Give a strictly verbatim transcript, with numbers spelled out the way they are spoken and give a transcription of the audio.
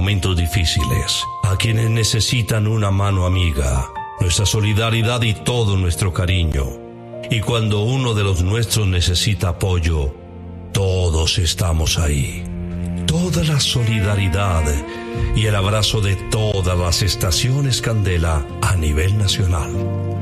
momentos difíciles, a quienes necesitan una mano amiga, nuestra solidaridad y todo nuestro cariño. Y cuando uno de los nuestros necesita apoyo, todos estamos ahí. Toda la solidaridad y el abrazo de todas las estaciones Candela a nivel nacional.